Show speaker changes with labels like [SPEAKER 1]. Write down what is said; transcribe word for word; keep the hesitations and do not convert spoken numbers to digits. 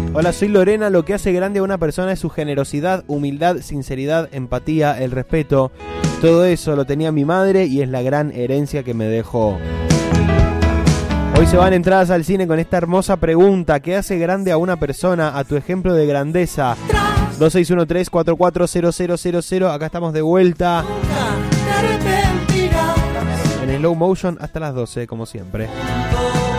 [SPEAKER 1] Hola, soy Lorena. Lo que hace grande a una persona es su generosidad, humildad, sinceridad, empatía, el respeto. Todo eso lo tenía mi madre y es la gran herencia que me dejó. Hoy se van entradas al cine con esta hermosa pregunta: ¿qué hace grande a una persona? A tu ejemplo de grandeza. dos seis uno tres, cuatro cuatro cero cero cero cero. Acá estamos de vuelta en slow motion hasta las doce, como siempre.